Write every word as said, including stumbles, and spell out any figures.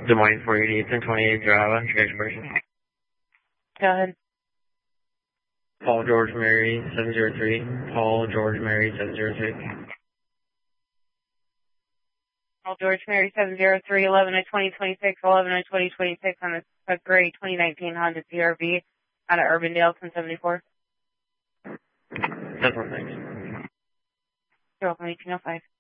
Des Moines four eighty-eight and twenty-eight Java, introduction person. Go ahead. Paul George Mary seven zero three. Paul George Mary seven zero three. Paul George Mary seven zero three, eleven to twenty twenty-six, eleven to twenty twenty-six on a gray twenty nineteen Honda C R V out of Urbandale, ten seventy-four. That's one thing. You're welcome, eighteen oh five.